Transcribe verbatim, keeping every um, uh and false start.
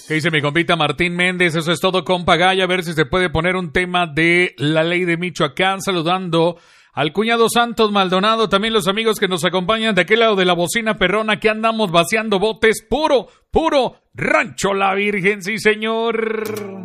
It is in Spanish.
¿Qué dice mi compita Martín Méndez? Eso es todo, compa Gaya. A ver si se puede poner un tema de la ley de Michoacán. Saludando al cuñado Santos Maldonado. También los amigos que nos acompañan de aquel lado de la bocina perrona, que andamos vaciando botes. Puro, puro Rancho La Virgen, sí señor.